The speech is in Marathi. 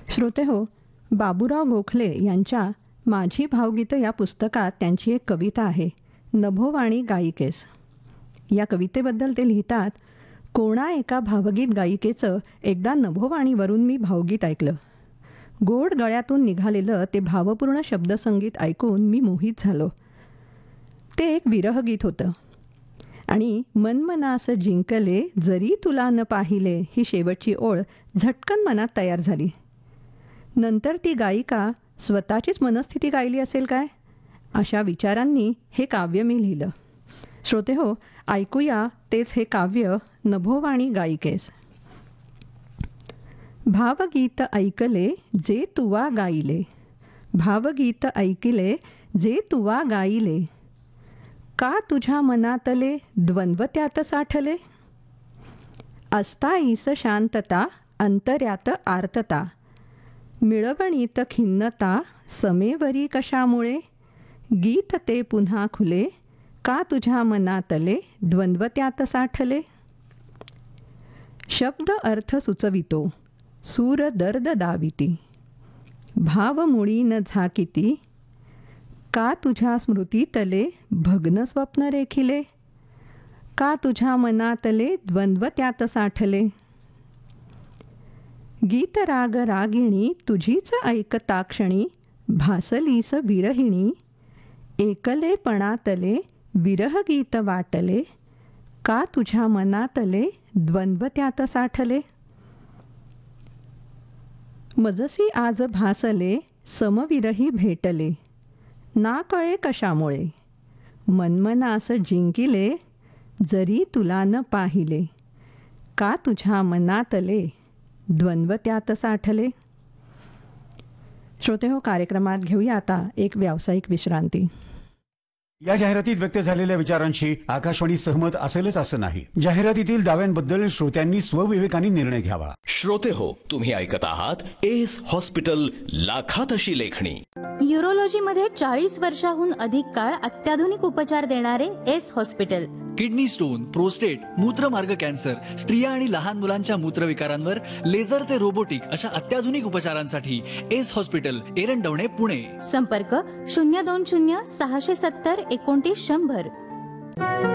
श्रोते हो, बाबूराव गोखले यांच्या माझी भावगीतं या पुस्तकात त्यांची एक कविता आहे, नभोवाणी गायिकेस. या कवितेबद्दल ते लिहितात, कोणा एका भावगीत गायिकेचं एकदा नभोवाणीवरून मी भावगीत ऐकलं. गोड गळ्यातून निघालेलं ते भावपूर्ण शब्दसंगीत ऐकून मी मोहित झालो. ते एक विरहगीत होतं आणि मनमनास जिंकले जरी तुला न पाहिले ही शेवटची ओळ झटकन मनात तयार झाली. नंतर ती गायिका स्वतःचीच मनस्थिती गायली असेल काय, अशा विचारांनी हे काव्य मी लिहिलं. श्रोते हो, ऐकूया तेच हे काव्य नभोवाणी गायिकेस. भावगीत ऐकले जे तुवा गायले, भावगीत ऐकिले जे तुवा गायले, का तुझ्या मनातले द्वंद्व त्यात साठले. अस्ताईस शांतता अंतर्यात आर्तता, मिळवणीत खिन्नता समेवरी कशामुळे. गीत ते पुन्हा खुले, का तुझ्या मनातले द्वंद्व त्यात साठले. शब्द अर्थ सुचवितो सूर दर्द दाविती, भाव मुळी न झाकिती, का तुझ्या स्मृतीतले भग्न स्वप्न रेखिले. का तुझ्या मनातले द्वंद्व त्यात साठले. गीत राग रागिणी तुझीच ऐकता क्षणी, भासलीस विरहिणी, एकलेपणातले विरहगीत वाटले, का तुझ्या मनातले द्वंद्व त्यात साठले. मजसी आज भासले समविरही भेटले, ना कळे कशामुळे. मनमनास जिंकिले जरी तुला न पाहिले, का तुझ्या मनातले द्वंद्व त्यात साठले. श्रोते हो, कार्यक्रमात घेऊया आता एक व्यावसायिक विश्रांती. या जाहिरातीत व्यक्त झालेल्या विचारांशी आकाशवाणी सहमत असेलच असं नाही. जाहिरातीतील दाव्यांबद्दल श्रोत्यांनी स्वविवेकाने निर्णय घ्यावा. श्रोते हो, तुम्ही ऐकत आहात एस हॉस्पिटल, लाखात अशी लेखणी. यूरोलॉजीमध्ये 40 वर्षाहून अधिक काळ अत्याधुनिक उपचार देणारे S hospital. Kidney stone, prostate, मूत्रमार्ग cancer, स्त्रिया आणि लहान मुलांच्या मूत्रविकारांवर लेझर ते रोबोटिक अशा अत्याधुनिक उपचारांसाठी एस हॉस्पिटल, एरंडवणे, पुणे. संपर्क 020 670 29 100.